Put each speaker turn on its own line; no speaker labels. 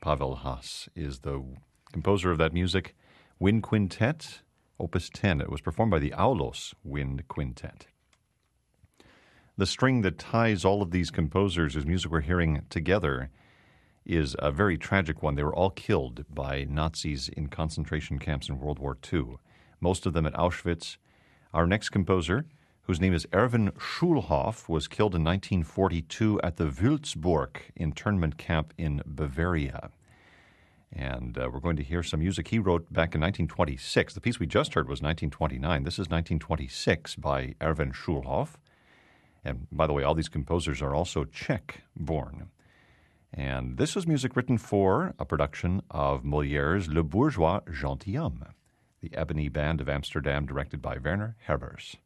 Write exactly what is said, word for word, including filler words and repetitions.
Pavel Haas is the composer of that music. Wind Quintet, Opus ten. It was performed by the Aulos Wind Quintet. The string that ties all of these composers, whose music we're hearing together, is a very tragic one. They were all killed by Nazis in concentration camps in World War Two, most of them at Auschwitz. Our next composer, whose name is Erwin Schulhoff, was killed in nineteen forty-two at the Wülzburg internment camp in Bavaria. And uh, we're going to hear some music he wrote back in nineteen twenty-six. The piece we just heard was nineteen twenty-nine. This is nineteen twenty-six by Erwin Schulhoff. And by the way, all these composers are also Czech-born. And this was music written for a production of Molière's Le Bourgeois Gentilhomme, the Ebony Band of Amsterdam, directed by Werner Herbers.